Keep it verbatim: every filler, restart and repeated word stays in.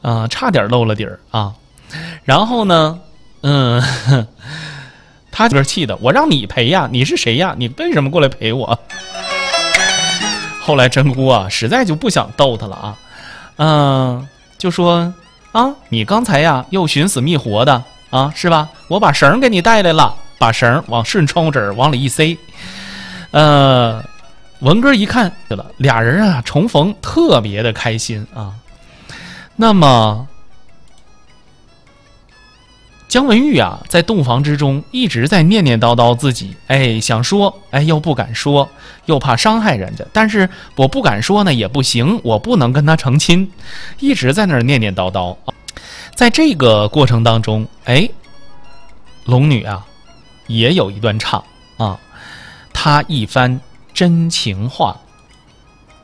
啊、呃，差点露了底儿啊。然后呢，嗯，他这边气的，我让你陪呀，你是谁呀？你为什么过来陪我？后来真姑啊，实在就不想逗他了啊，嗯、呃，就说啊，你刚才呀又寻死觅活的啊，是吧？我把绳给你带来了，把绳往顺窗户纸往里一塞，呃，文哥一看去了，俩人啊重逢特别的开心啊。那么姜文玉啊，在洞房之中一直在念念叨叨自己，哎，想说，哎，又不敢说，又怕伤害人家，但是我不敢说呢也不行，我不能跟他成亲，一直在那儿念念叨叨。在这个过程当中，哎，龙女啊，也有一段唱啊，她一番真情话